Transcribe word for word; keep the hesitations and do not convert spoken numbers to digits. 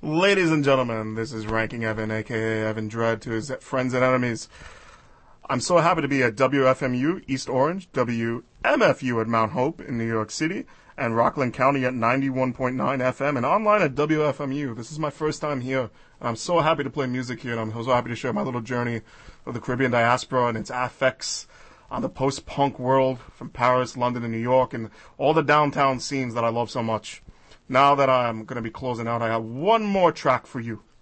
Ladies and gentlemen, this is Ranking Evan, aka Evan Dread, to his friends and enemies. I'm so happy to be at W F M U East Orange, W M F U at Mount Hope in New York City, and Rockland County at ninety-one point nine F M, and online at W F M U. This is my first time here, and I'm so happy to play music here, and I'm so happy to share my little journey of the Caribbean diaspora and its affects on the post-punk world from Paris, London, and New York, and all the downtown scenes that I love so much. Now that I'm going to be closing out, I have one more track for you.